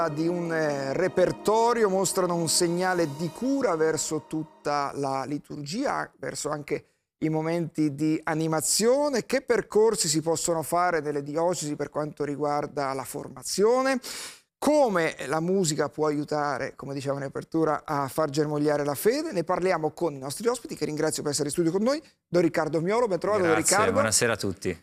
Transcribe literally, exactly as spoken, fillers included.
di un eh, repertorio, mostrano un segnale di cura verso tutta la liturgia, verso anche i momenti di animazione. Che percorsi si possono fare nelle diocesi per quanto riguarda la formazione? Come la musica può aiutare, come diciamo in apertura, a far germogliare la fede? Ne parliamo con i nostri ospiti, che ringrazio per essere in studio con noi. Don Riccardo Miolo, ben trovato. Don Grazie, Riccardo. buonasera a tutti.